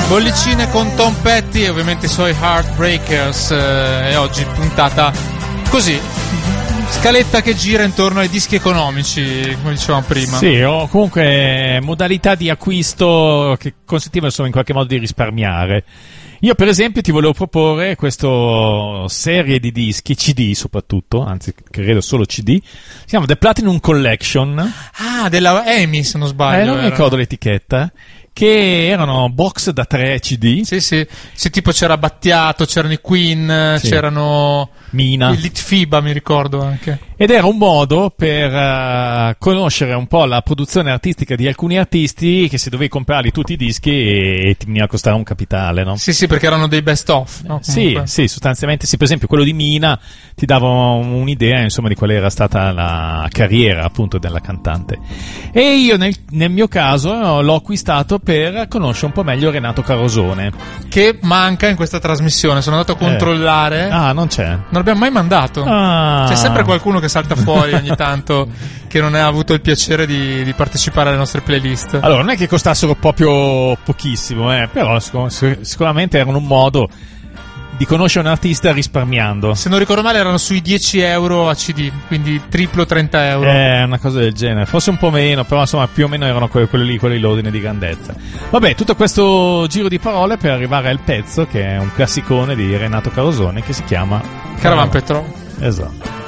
Bollicine con Tom Petty e ovviamente i suoi Heartbreakers, e oggi puntata così, scaletta che gira intorno ai dischi economici, come dicevamo prima. Sì, o comunque modalità di acquisto che consentivano insomma in qualche modo di risparmiare. Io per esempio ti volevo proporre questa serie di dischi, CD soprattutto, anzi credo solo CD, si chiama The Platinum Collection. Ah, della EMI se non sbaglio. Non mi ricordo l'etichetta. Che erano box da 3 CD. Sì, sì. Sì, tipo c'era Battiato, c'erano i Queen, sì. C'erano Mina. Il Litfiba, mi ricordo anche. Ed era un modo per conoscere un po' la produzione artistica di alcuni artisti che se dovevi comprarli tutti i dischi e ti veniva a costare un capitale, no? Sì, sì, perché erano dei best of, no? Sì, sì, sostanzialmente sì. Per esempio quello di Mina ti dava un'idea, insomma, di qual era stata la carriera appunto della cantante. E io nel mio caso l'ho acquistato per conoscere un po' meglio Renato Carosone, che manca in questa trasmissione. Sono andato a controllare. Ah, non c'è. Non l'abbiamo mai mandato. C'è sempre qualcuno che salta fuori ogni tanto che non ha avuto il piacere di partecipare alle nostre playlist. Allora, non è che costassero proprio pochissimo, però sicuramente erano un modo di conoscere un artista risparmiando. Se non ricordo male erano sui 10 euro a CD, quindi triplo 30 euro. Una cosa del genere, forse un po' meno, però insomma più o meno erano quelli l'ordine di grandezza. Vabbè, tutto questo giro di parole per arrivare al pezzo che è un classicone di Renato Carosone che si chiama Caravan Petrol. Esatto.